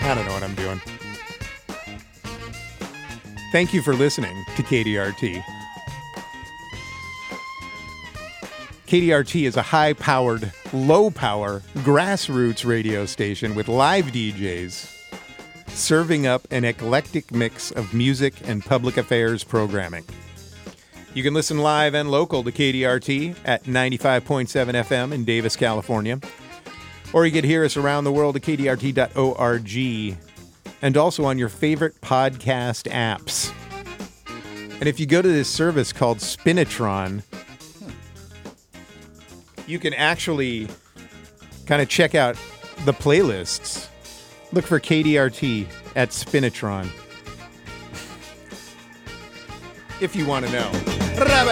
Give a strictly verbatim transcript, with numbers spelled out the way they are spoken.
I don't know what I'm doing. Thank you for listening to K D R T. K D R T is a high-powered, low-power, grassroots radio station with live D Js serving up an eclectic mix of music and public affairs programming. You can listen live and local to K D R T at ninety-five point seven F M in Davis, California. Or you can hear us around the world at K D R T dot org and also on your favorite podcast apps. And if you go to this service called Spinitron, you can actually kind of check out the playlists. Look for K D R T at Spinitron if you want to know.